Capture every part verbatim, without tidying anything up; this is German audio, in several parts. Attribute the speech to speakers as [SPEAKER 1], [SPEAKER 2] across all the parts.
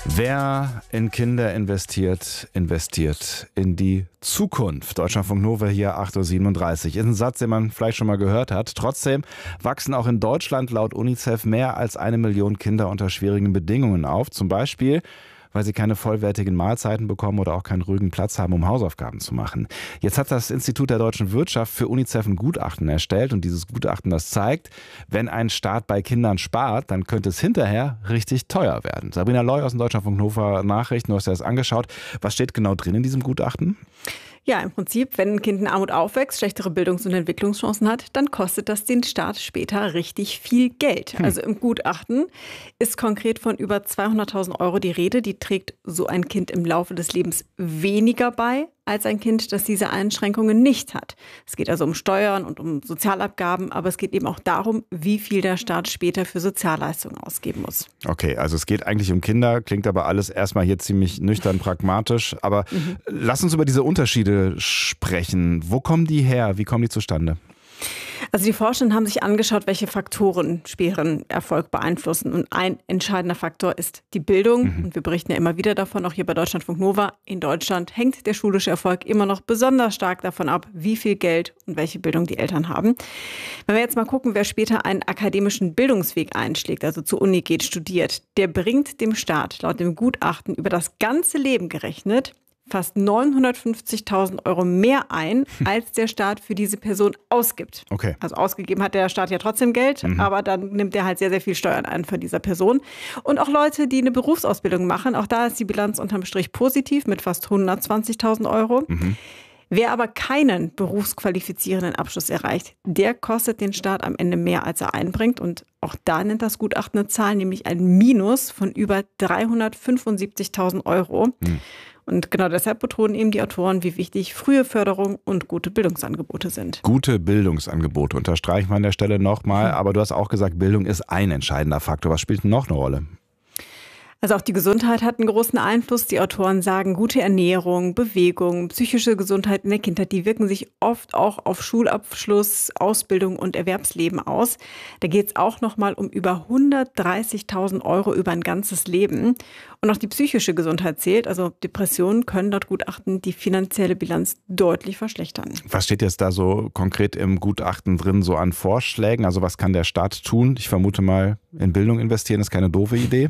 [SPEAKER 1] Wer in Kinder investiert, investiert in die Zukunft. Deutschlandfunk Nova hier, acht Uhr siebenunddreißig. Ist ein Satz, den man vielleicht schon mal gehört hat. Trotzdem wachsen auch in Deutschland laut UNICEF mehr als eine Million Kinder unter schwierigen Bedingungen auf. Zum Beispiel, weil sie keine vollwertigen Mahlzeiten bekommen oder auch keinen ruhigen Platz haben, um Hausaufgaben zu machen. Jetzt hat das Institut der deutschen Wirtschaft für UNICEF ein Gutachten erstellt und dieses Gutachten, das zeigt, wenn ein Staat bei Kindern spart, dann könnte es hinterher richtig teuer werden. Sabrina Loy aus dem Deutschlandfunk Nova Nachrichten, du hast dir das angeschaut. Was steht genau drin in diesem Gutachten?
[SPEAKER 2] Ja, im Prinzip, wenn ein Kind in Armut aufwächst, schlechtere Bildungs- und Entwicklungschancen hat, dann kostet das den Staat später richtig viel Geld. Hm. Also im Gutachten ist konkret von über zweihunderttausend Euro die Rede. Die trägt so ein Kind im Laufe des Lebens weniger bei als ein Kind, das diese Einschränkungen nicht hat. Es geht also um Steuern und um Sozialabgaben, aber es geht eben auch darum, wie viel der Staat später für Sozialleistungen ausgeben muss.
[SPEAKER 1] Okay, also es geht eigentlich um Kinder, klingt aber alles erstmal hier ziemlich nüchtern pragmatisch. Aber mhm. lass uns über diese Unterschiede sprechen. Wo kommen die her? Wie kommen die zustande?
[SPEAKER 2] Also die Forscher haben sich angeschaut, welche Faktoren späteren Erfolg beeinflussen. Und ein entscheidender Faktor ist die Bildung. Mhm. Und wir berichten ja immer wieder davon, auch hier bei Deutschlandfunk Nova. In Deutschland hängt der schulische Erfolg immer noch besonders stark davon ab, wie viel Geld und welche Bildung die Eltern haben. Wenn wir jetzt mal gucken, wer später einen akademischen Bildungsweg einschlägt, also zur Uni geht, studiert, der bringt dem Staat laut dem Gutachten über das ganze Leben gerechnet fast neunhundertfünfzigtausend Euro mehr ein, als der Staat für diese Person ausgibt.
[SPEAKER 1] Okay.
[SPEAKER 2] Also ausgegeben hat der Staat ja trotzdem Geld, mhm. aber dann nimmt er halt sehr, sehr viel Steuern ein von dieser Person. Und auch Leute, die eine Berufsausbildung machen, auch da ist die Bilanz unterm Strich positiv mit fast hundertzwanzigtausend Euro. Mhm. Wer aber keinen berufsqualifizierenden Abschluss erreicht, der kostet den Staat am Ende mehr, als er einbringt. Und auch da nennt das Gutachten eine Zahl, nämlich ein Minus von über dreihundertfünfundsiebzigtausend Euro. Mhm. Und genau deshalb betonen eben die Autoren, wie wichtig frühe Förderung und gute Bildungsangebote sind.
[SPEAKER 1] Gute Bildungsangebote unterstreichen wir an der Stelle nochmal. Aber du hast auch gesagt, Bildung ist ein entscheidender Faktor. Was spielt denn noch eine Rolle?
[SPEAKER 2] Also auch die Gesundheit hat einen großen Einfluss. Die Autoren sagen, gute Ernährung, Bewegung, psychische Gesundheit in der Kindheit, die wirken sich oft auch auf Schulabschluss, Ausbildung und Erwerbsleben aus. Da geht es auch nochmal um über hundertdreißigtausend Euro über ein ganzes Leben. Und auch die psychische Gesundheit zählt. Also Depressionen können laut Gutachten die finanzielle Bilanz deutlich verschlechtern.
[SPEAKER 1] Was steht jetzt da so konkret im Gutachten drin, so an Vorschlägen? Also was kann der Staat tun? Ich vermute mal, in Bildung investieren ist keine doofe Idee.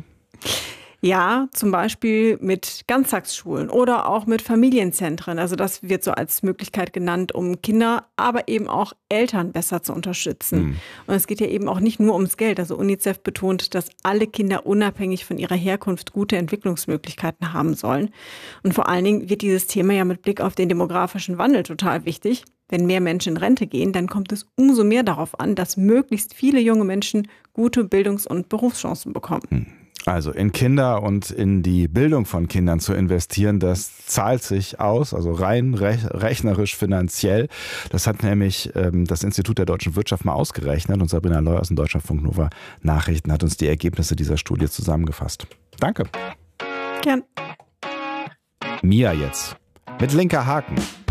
[SPEAKER 2] Ja, zum Beispiel mit Ganztagsschulen oder auch mit Familienzentren. Also das wird so als Möglichkeit genannt, um Kinder, aber eben auch Eltern besser zu unterstützen. Mhm. Und es geht ja eben auch nicht nur ums Geld. Also UNICEF betont, dass alle Kinder unabhängig von ihrer Herkunft gute Entwicklungsmöglichkeiten haben sollen. Und vor allen Dingen wird dieses Thema ja mit Blick auf den demografischen Wandel total wichtig. Wenn mehr Menschen in Rente gehen, dann kommt es umso mehr darauf an, dass möglichst viele junge Menschen gute Bildungs- und Berufschancen bekommen. Mhm.
[SPEAKER 1] Also in Kinder und in die Bildung von Kindern zu investieren, das zahlt sich aus, also rein rechnerisch finanziell. Das hat nämlich ähm, das Institut der deutschen Wirtschaft mal ausgerechnet und Sabrina Loy aus dem Deutschlandfunk Nova Nachrichten hat uns die Ergebnisse dieser Studie zusammengefasst. Danke.
[SPEAKER 2] Gern.
[SPEAKER 1] Mia jetzt mit linker Haken.